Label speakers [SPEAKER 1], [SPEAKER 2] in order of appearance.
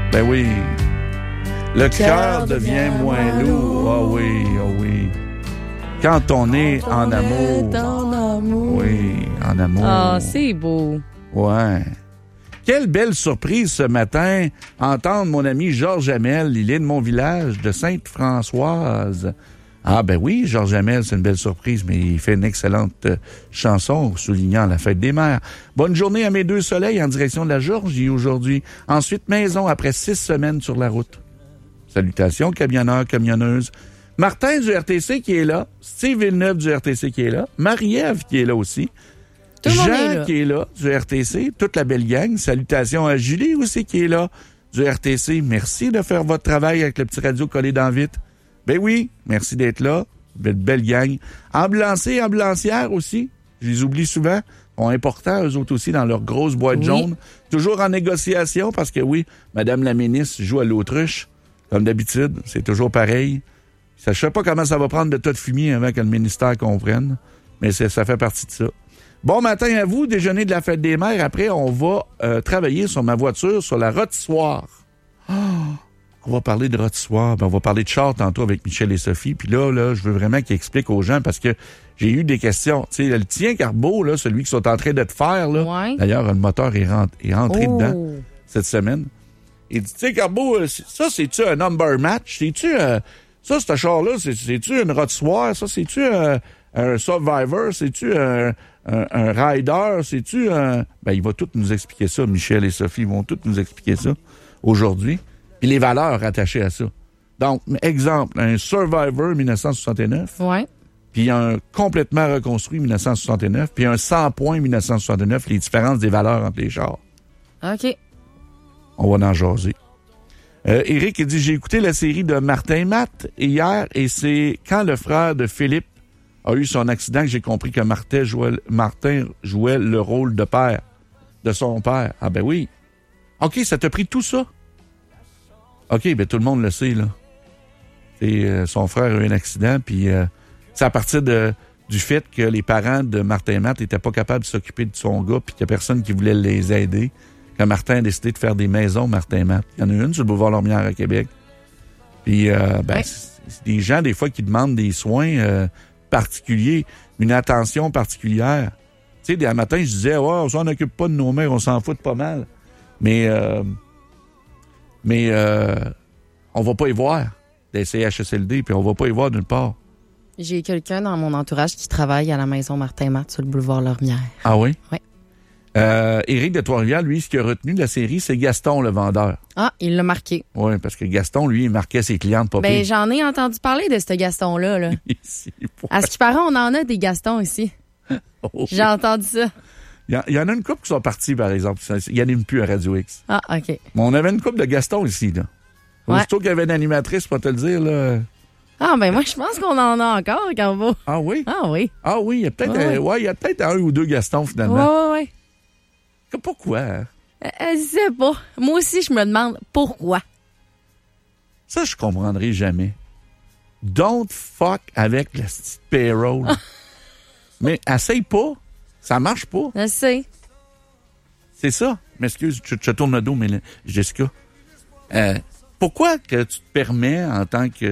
[SPEAKER 1] Ben oui. Le cœur devient moins lourd. Ah oui, ah oui. Quand on est en amour. Oui, en amour.
[SPEAKER 2] Ah, c'est beau.
[SPEAKER 1] Ouais. Quelle belle surprise ce matin, entendre mon ami Georges Hamel. Il est de mon village, de Sainte-Françoise. Ah ben oui, Georges Hamel, c'est une belle surprise, mais il fait une excellente chanson soulignant la fête des mères. Bonne journée à mes deux soleils en direction de la Georgie aujourd'hui. Ensuite, maison après 6 semaines sur la route. Salutations, camionneurs, camionneuses. Martin du RTC qui est là. Steve Villeneuve du RTC qui est là. Marie-Ève qui est là aussi.
[SPEAKER 2] Tout le monde est
[SPEAKER 1] Jean
[SPEAKER 2] là.
[SPEAKER 1] qui est là du RTC. Toute la belle gang. Salutations à Julie aussi qui est là du RTC. Merci de faire votre travail avec le petit radio collé dans vite. Ben oui, merci d'être là. Belle gang. Ambulanciers, ambulancières aussi. Je les oublie souvent. Ils sont importants, eux autres aussi, dans leur grosse boîte jaune. Toujours en négociation parce que oui, Madame la ministre joue à l'autruche. Comme d'habitude, c'est toujours pareil. Je ne sais pas comment ça va prendre de tas de fumier avant que le ministère comprenne, mais ça fait partie de ça. Bon matin à vous, déjeuner de la fête des mères. Après, on va travailler sur ma voiture, sur la rôtissoire. Oh, on va parler de rôtissoire. On va parler de char tantôt avec Michel et Sophie. Puis là, je veux vraiment qu'ils expliquent aux gens parce que j'ai eu des questions. Tu sais, le tien, Carbo, là, celui qu'ils sont en train de te faire, là.
[SPEAKER 2] Ouais.
[SPEAKER 1] D'ailleurs, le moteur est rentré dedans cette semaine. Il dit, tu sais, Carbo, ça, c'est-tu un number match? C'est-tu, ça, ce char-là, c'est-tu une rôtissoire? Ça, c'est-tu un Survivor? C'est-tu un Rider? C'est-tu un... Ben, il va tout nous expliquer ça. Michel et Sophie vont tout nous expliquer ça aujourd'hui. Puis les valeurs attachées à ça. Donc, exemple, un Survivor 1969.
[SPEAKER 2] Ouais.
[SPEAKER 1] Puis un complètement reconstruit 1969. Puis un 100 points 1969. Les différences des valeurs entre les chars.
[SPEAKER 2] OK.
[SPEAKER 1] On va en jaser. Éric, il dit, j'ai écouté la série de Martin Matt hier et c'est quand le frère de Philippe a eu son accident que j'ai compris que Martin jouait le rôle de père, de son père. Ah ben oui. OK, ça t'a pris tout ça? OK, ben tout le monde le sait, là. Et, son frère a eu un accident, puis c'est à partir du fait que les parents de Martin Matt n'étaient pas capables de s'occuper de son gars, puis qu'il n'y a personne qui voulait les aider. Quand Martin a décidé de faire des maisons Martin Matt. Il y en a une sur le boulevard Lormière à Québec. Puis, c'est des gens, des fois, qui demandent des soins particuliers, une attention particulière. Tu sais, un matin, je disais, on s'en occupe pas de nos mères, on s'en fout pas mal. Mais on va pas y voir des CHSLD, puis on va pas y voir nulle part.
[SPEAKER 2] J'ai quelqu'un dans mon entourage qui travaille à la maison Martin Matt sur le boulevard Lormière.
[SPEAKER 1] Ah oui?
[SPEAKER 2] Oui.
[SPEAKER 1] Éric de Trois-Rivières, lui, ce qu'il a retenu de la série, c'est Gaston, le vendeur.
[SPEAKER 2] Ah, il l'a marqué.
[SPEAKER 1] Oui, parce que Gaston, lui, il marquait ses clientes pas pires.
[SPEAKER 2] Ben, j'en ai entendu parler de ce Gaston-là. Là. À ce qui paraît, on en a des Gastons ici.
[SPEAKER 1] Oh.
[SPEAKER 2] J'ai entendu ça.
[SPEAKER 1] Il y en a une couple qui sont partis, par exemple. Il n'y en a plus à Radio X.
[SPEAKER 2] Ah, OK.
[SPEAKER 1] Mais on avait une couple de Gaston ici, là.
[SPEAKER 2] Ouais.
[SPEAKER 1] Aussitôt qu'il y avait une animatrice, pour te le dire, là.
[SPEAKER 2] Ah, ben moi, je pense qu'on en a encore, Carbo.
[SPEAKER 1] Ah oui?
[SPEAKER 2] Ah oui.
[SPEAKER 1] Ah oui, il y a peut-être il y a peut-être un ou deux Gastons, finalement.
[SPEAKER 2] Ouais.
[SPEAKER 1] Pourquoi? Hein?
[SPEAKER 2] Je sais pas. Moi aussi, je me demande pourquoi.
[SPEAKER 1] Ça, je comprendrai jamais. Don't fuck avec la petite payroll. Mais essaye pas. Ça marche pas.
[SPEAKER 2] Je sais.
[SPEAKER 1] C'est ça. M'excuse, je te tourne le dos, mais Jessica. Pourquoi que tu te permets, en tant que